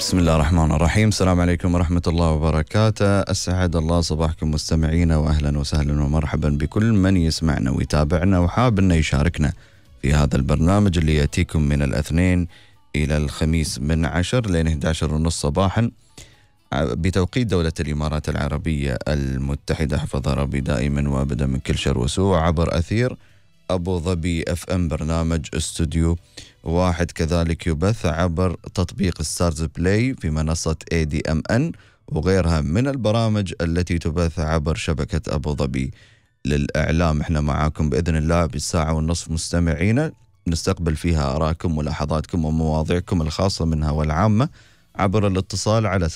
بسم الله الرحمن الرحيم. السلام عليكم ورحمة الله وبركاته. أسعد الله صباحكم مستمعينا، وأهلا وسهلا ومرحبا بكل من يسمعنا ويتابعنا وحاب أنه يشاركنا في هذا البرنامج اللي يأتيكم من الاثنين إلى الخميس من 10 لين 11 ونص صباحا بتوقيت دولة الإمارات العربية المتحدة، حفظها ربي دائما وابدا من كل شر وسوء، عبر أثير أبو ظبي اف ام برنامج استوديو واحد، كذلك يبث عبر تطبيق ستارز بلاي في منصة ADMN وغيرها من البرامج التي تبث عبر شبكة أبو ظبي للإعلام. احنا معاكم بإذن الله بالساعة والنصف مستمعينا، نستقبل فيها آراءكم ملاحظاتكم ومواضيعكم الخاصة منها والعامة عبر الاتصال على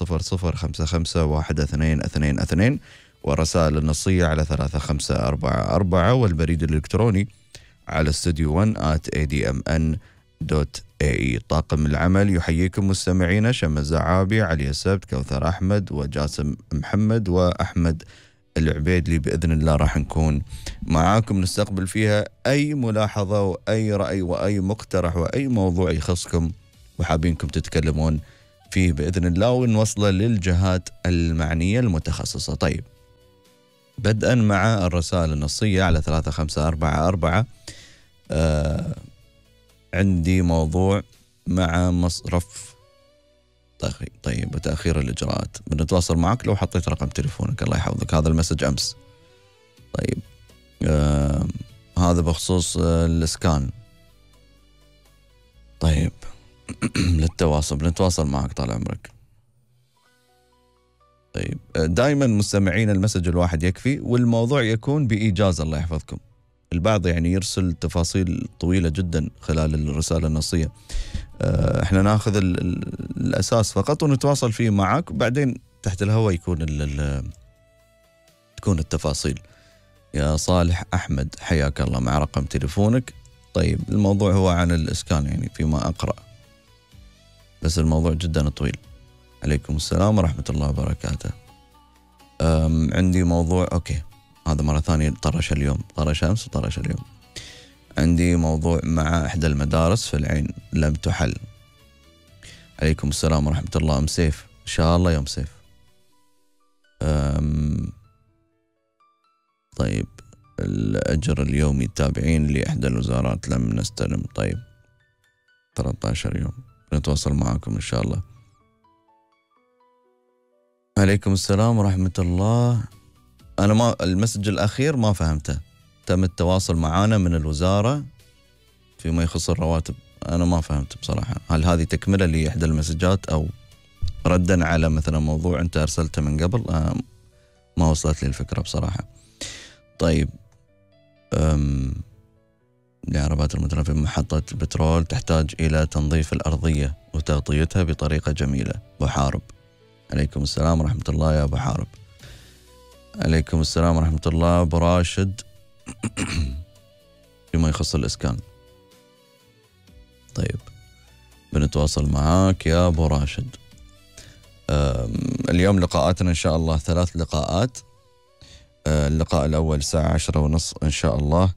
600551222 والرسائل النصية على 3544 والبريد الإلكتروني على studio1@admn.ae. طاقم العمل يحييكم مستمعينا: شمس زعابي، علي السبت، كوثر أحمد، وجاسم محمد، وأحمد العبيدلي. بإذن الله راح نكون معاكم نستقبل فيها أي ملاحظة وأي رأي وأي مقترح وأي موضوع يخصكم وحابينكم تتكلمون فيه بإذن الله، ونوصله للجهات المعنية المتخصصة. طيب، بدءا مع الرسائل النصية على 3544. عندي موضوع مع مصرف طيب وتأخير الإجراءات. بنتواصل معك لو حطيت رقم تليفونك، الله يحفظك. هذا المسج أمس. طيب، هذا بخصوص الإسكان. طيب للتواصل بنتواصل معك طال عمرك. طيب، دائما مستمعين المسج الواحد يكفي والموضوع يكون بإيجاز، الله يحفظكم. البعض يعني يرسل تفاصيل طويلة جدا خلال الرسالة النصية، احنا ناخذ الأساس فقط ونتواصل فيه معك، وبعدين تحت الهواء تكون التفاصيل. يا صالح أحمد، حياك الله، مع رقم تليفونك. طيب، الموضوع هو عن الإسكان يعني فيما أقرأ، بس الموضوع جدا طويل. عليكم السلام ورحمة الله وبركاته. عندي موضوع، أوكي، هذا مرة ثانية طرش اليوم، طرش أمس وطرش اليوم. عندي موضوع مع إحدى المدارس في العين لم تحل. عليكم السلام ورحمة الله. أم سيف، إن شاء الله يوم سيف. طيب، الأجر اليومي التابعين لإحدى الوزارات لم نستلم. طيب، 13 يوم، نتواصل معكم إن شاء الله. عليكم السلام ورحمة الله. أنا المسج الأخير ما فهمته. تم التواصل معنا من الوزارة فيما يخص الرواتب. أنا ما فهمت بصراحة، هل هذه تكملة لإحدى المسجات أو ردا على مثلا موضوع أنت أرسلته من قبل؟ ما وصلت لي الفكرة بصراحة. طيب، العربات المتنفذة في محطة البترول تحتاج إلى تنظيف الأرضية وتغطيتها بطريقة جميلة. أبو حارب، عليكم السلام ورحمة الله يا أبو حارب. عليكم السلام ورحمة الله. أبو راشد فيما يخص الإسكان. طيب، بنتواصل معاك يا أبو راشد. اليوم لقاءاتنا إن شاء الله 3 لقاءات. اللقاء الأول الساعة 10:30 إن شاء الله.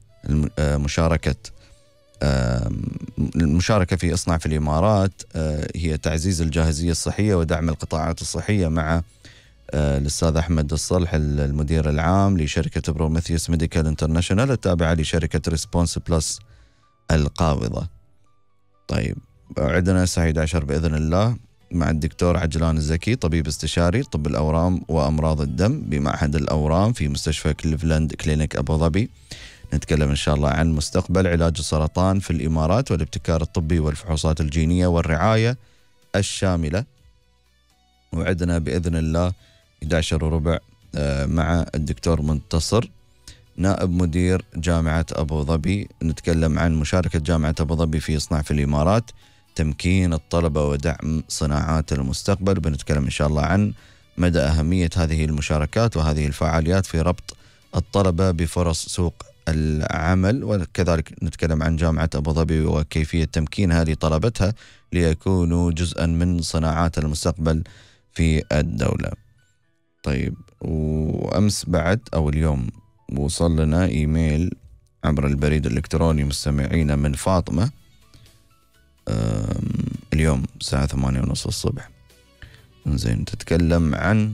المشاركة في اصنع في الإمارات هي تعزيز الجاهزية الصحية ودعم القطاعات الصحية مع الأستاذ أحمد الصلح، المدير العام لشركة بروميثيوس ميديكال انترناشونال التابعة لشركة ريسبونس بلس القابضة. طيب، عندنا الساعة 11 بإذن الله مع الدكتور عجلان الزكي، طبيب استشاري طب الأورام وأمراض الدم بمعهد الأورام في مستشفى كليفلاند كلينيك أبو ظبي. نتكلم إن شاء الله عن مستقبل علاج السرطان في الإمارات والابتكار الطبي والفحوصات الجينية والرعاية الشاملة. وعندنا بإذن الله 11:15 مع الدكتور منتصر، نائب مدير جامعة أبو ظبي. نتكلم عن مشاركة جامعة أبو ظبي في إصنع في الإمارات، تمكين الطلبة ودعم صناعات المستقبل. بنتكلم إن شاء الله عن مدى أهمية هذه المشاركات وهذه الفعاليات في ربط الطلبة بفرص سوق العمل، وكذلك نتكلم عن جامعة أبو ظبي وكيفية تمكينها لطلبتها ليكونوا جزءا من صناعات المستقبل في الدولة. طيب، وأمس بعد أو اليوم وصل لنا إيميل عبر البريد الإلكتروني مستمعين من فاطمة. اليوم الساعة 8:30 الصبح. زين، تتكلم عن،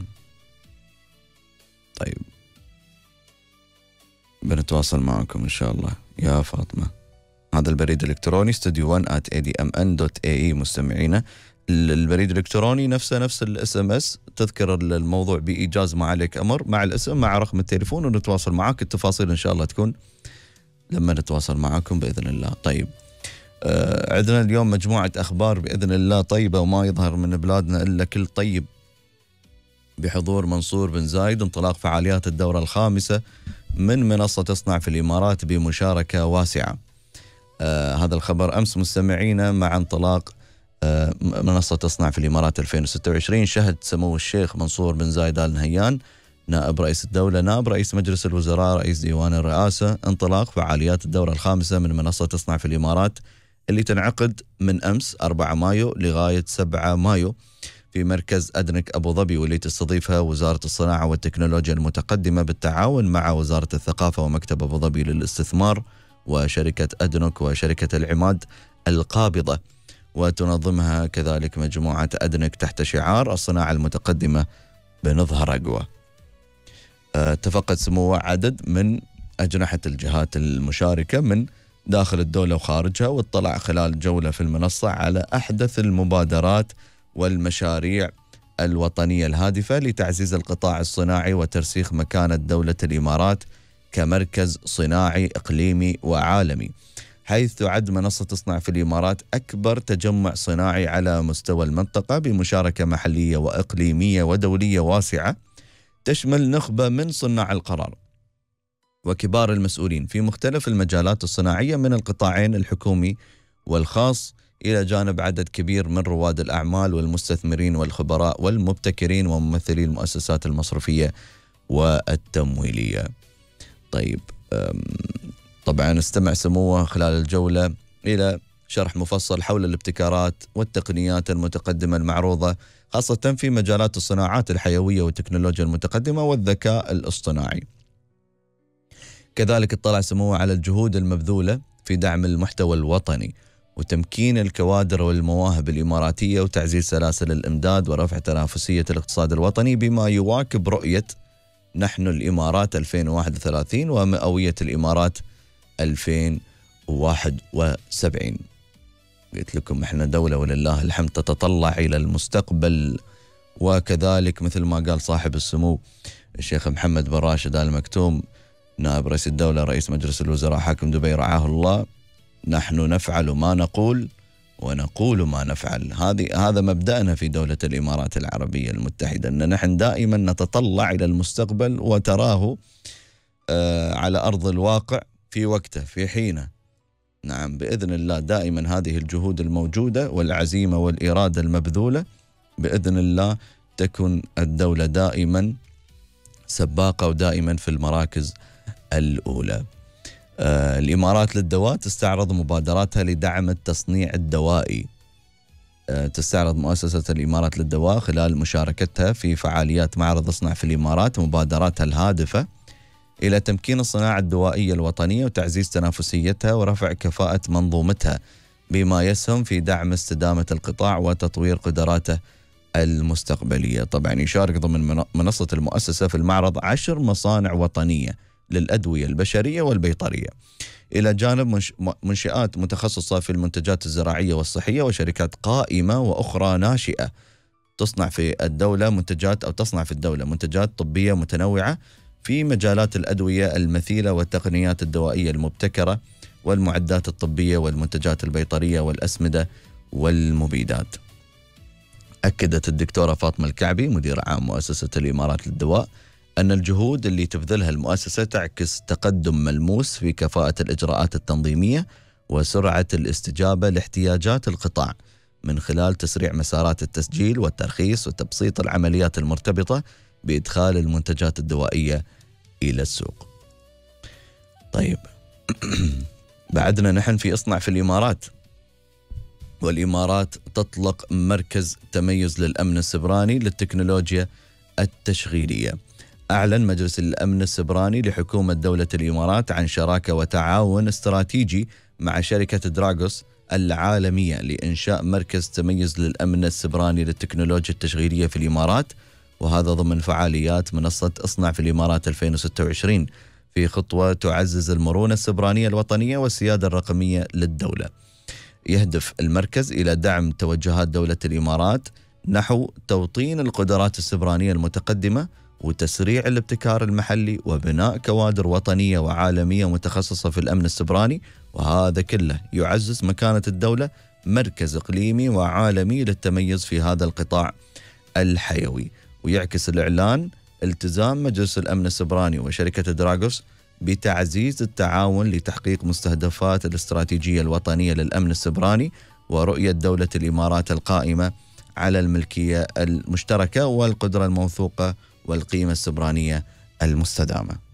طيب بنتواصل معكم إن شاء الله يا فاطمة. هذا البريد الإلكتروني studio1@admn.ae مستمعينا. البريد الإلكتروني نفسه نفس الSMS، تذكر الموضوع بإيجاز ما عليك أمر مع الاسم مع رقم التليفون ونتواصل معك. التفاصيل إن شاء الله تكون لما نتواصل معكم بإذن الله. طيب عندنا اليوم مجموعة أخبار بإذن الله طيبة، وما يظهر من بلادنا إلا كل طيب. بحضور منصور بن زايد انطلاق فعاليات الدورة الخامسة من منصة تصنع في الإمارات بمشاركة واسعة. هذا الخبر أمس مستمعينا مع انطلاق منصة تصنع في الإمارات 2026. شهد سمو الشيخ منصور بن زايد آل نهيان نائب رئيس الدولة نائب رئيس مجلس الوزراء رئيس ديوان الرئاسة انطلاق فعاليات الدورة الخامسة من منصة تصنع في الإمارات اللي تنعقد من أمس 4 مايو لغاية 7 مايو في مركز أدنك أبو ظبي، واللي تستضيفها وزارة الصناعة والتكنولوجيا المتقدمة بالتعاون مع وزارة الثقافة ومكتب أبو ظبي للاستثمار وشركة أدنك وشركة العماد القابضة، وتنظمها كذلك مجموعة أدنك تحت شعار الصناعة المتقدمة بنظهر أقوى. تفقد سموه عدد من أجنحة الجهات المشاركة من داخل الدولة وخارجها، واطلع خلال جولة في المنصة على أحدث المبادرات والمشاريع الوطنية الهادفة لتعزيز القطاع الصناعي وترسيخ مكانة دولة الإمارات كمركز صناعي إقليمي وعالمي، حيث تعد منصة تصنع في الإمارات أكبر تجمع صناعي على مستوى المنطقة بمشاركة محلية وإقليمية ودولية واسعة تشمل نخبة من صناع القرار وكبار المسؤولين في مختلف المجالات الصناعية من القطاعين الحكومي والخاص، إلى جانب عدد كبير من رواد الأعمال والمستثمرين والخبراء والمبتكرين وممثلي المؤسسات المصرفية والتمويلية. طيب طبعا استمع سموه خلال الجولة إلى شرح مفصل حول الابتكارات والتقنيات المتقدمة المعروضة خاصة في مجالات الصناعات الحيوية والتكنولوجيا المتقدمة والذكاء الاصطناعي. كذلك اطلع سموه على الجهود المبذولة في دعم المحتوى الوطني وتمكين الكوادر والمواهب الإماراتية وتعزيز سلاسل الإمداد ورفع تنافسية الاقتصاد الوطني بما يواكب رؤية نحن الإمارات 2031 ومئوية الإمارات 2071. قلت لكم احنا دولة ولله الحمد تتطلع إلى المستقبل، وكذلك مثل ما قال صاحب السمو الشيخ محمد بن راشد آل مكتوم نائب رئيس الدولة رئيس مجلس الوزراء حاكم دبي رعاه الله، نحن نفعل ما نقول ونقول ما نفعل. هذا مبدأنا في دولة الإمارات العربية المتحدة، أن نحن دائما نتطلع إلى المستقبل وتراه على أرض الواقع في وقته في حينه. نعم بإذن الله دائما هذه الجهود الموجودة والعزيمة والإرادة المبذولة بإذن الله تكون الدولة دائما سباقة ودائما في المراكز الأولى. الإمارات للدواء تستعرض مبادراتها لدعم التصنيع الدوائي. تستعرض مؤسسة الإمارات للدواء خلال مشاركتها في فعاليات معرض اصنع في الإمارات مبادراتها الهادفة إلى تمكين الصناعة الدوائية الوطنية وتعزيز تنافسيتها ورفع كفاءة منظومتها بما يسهم في دعم استدامة القطاع وتطوير قدراته المستقبلية. طبعا يشارك ضمن منصة المؤسسة في المعرض 10 مصانع وطنية للأدوية البشرية والبيطرية، إلى جانب منشآت متخصصة في المنتجات الزراعية والصحية وشركات قائمة وأخرى ناشئة تصنع في الدولة منتجات أو تصنع في الدولة منتجات طبية متنوعة في مجالات الأدوية المثيلة والتقنيات الدوائية المبتكرة والمعدات الطبية والمنتجات البيطرية والأسمدة والمبيدات. أكدت الدكتورة فاطمة الكعبي مدير عام مؤسسة الإمارات للدواء أن الجهود اللي تبذلها المؤسسة تعكس تقدم ملموس في كفاءة الإجراءات التنظيمية وسرعة الاستجابة لاحتياجات القطاع من خلال تسريع مسارات التسجيل والترخيص وتبسيط العمليات المرتبطة بإدخال المنتجات الدوائية إلى السوق. طيب بعدنا نحن في اصنع في الإمارات، والإمارات تطلق مركز تميز للأمن السبراني للتكنولوجيا التشغيلية. أعلن مجلس الأمن السبراني لحكومة دولة الإمارات عن شراكة وتعاون استراتيجي مع شركة دراغوس العالمية لإنشاء مركز تميز للأمن السبراني للتكنولوجيا التشغيلية في الإمارات، وهذا ضمن فعاليات منصة اصنع في الإمارات 2026، في خطوة تعزز المرونة السبرانية الوطنية والسيادة الرقمية للدولة. يهدف المركز إلى دعم توجهات دولة الإمارات نحو توطين القدرات السبرانية المتقدمة وتسريع الابتكار المحلي وبناء كوادر وطنية وعالمية متخصصة في الأمن السبراني، وهذا كله يعزز مكانة الدولة مركز إقليمي وعالمي للتميز في هذا القطاع الحيوي. ويعكس الإعلان التزام مجلس الأمن السبراني وشركة دراغوس بتعزيز التعاون لتحقيق مستهدفات الاستراتيجية الوطنية للأمن السبراني ورؤية دولة الإمارات القائمة على الملكية المشتركة والقدرة الموثوقة والقيمة السبرانية المستدامة.